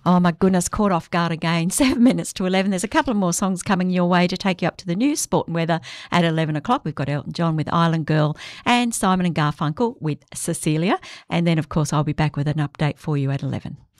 Oh, my goodness, caught off guard again. 7 minutes to 11. There's a couple of more songs coming your way to take you up to the news, sport and weather at 11 o'clock. We've got Elton John with Island Girl and Simon and Garfunkel with Cecilia. And then, of course, I'll be back with an update for you at 11.